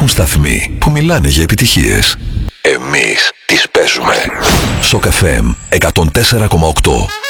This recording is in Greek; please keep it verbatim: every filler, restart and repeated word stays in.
Υπάρχουν σταθμοί που μιλάνε για επιτυχίες. Εμείς τις παίζουμε. Σοκ εφ εμ εκατόν τέσσερα κόμμα οκτώ.